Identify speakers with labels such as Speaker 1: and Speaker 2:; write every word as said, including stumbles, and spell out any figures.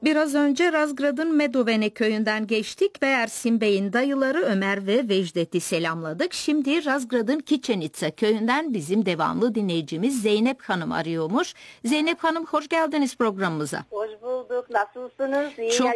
Speaker 1: Biraz önce Razgrad'ın Medovene köyünden geçtik ve Ersin Bey'in dayıları Ömer ve Vecdet'i selamladık. Şimdi Razgrad'ın Kiçenitsa köyünden bizim devamlı dinleyicimiz Zeynep Hanım arıyormuş. Zeynep Hanım, hoş geldiniz programımıza.
Speaker 2: Hoş bulduk. Nasılsınız? İyi
Speaker 1: Çok